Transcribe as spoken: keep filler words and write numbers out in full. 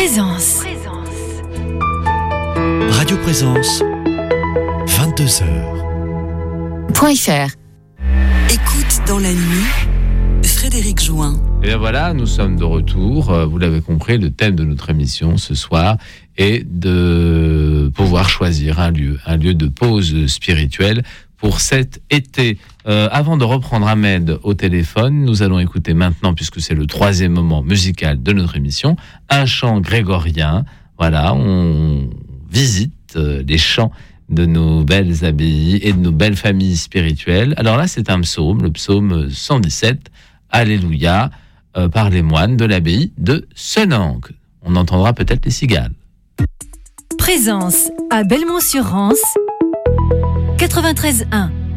Présence. Radio Présence, vingt-deux heures. Point F R. Écoute dans la nuit, Frédéric Join. Et bien voilà, nous sommes de retour. Vous l'avez compris, le thème de notre émission ce soir est de pouvoir choisir un lieu, un lieu de pause spirituelle pour cet été. Euh, avant de reprendre Ahmed au téléphone, nous allons écouter maintenant, puisque c'est le troisième moment musical de notre émission, un chant grégorien. Voilà, on visite euh, les chants de nos belles abbayes et de nos belles familles spirituelles. Alors là, c'est un psaume, le psaume cent dix-sept, Alléluia, euh, par les moines de l'abbaye de Senanque. On entendra peut-être les cigales. Présence à Belmont-sur-Rance, quatre-vingt-treize un.